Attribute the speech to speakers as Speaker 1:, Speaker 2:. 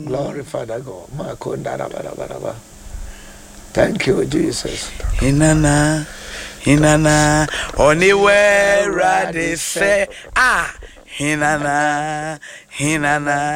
Speaker 1: Glory, Father God. Thank you, Jesus.
Speaker 2: Hinana, anywhere, Radhe say, Hinana.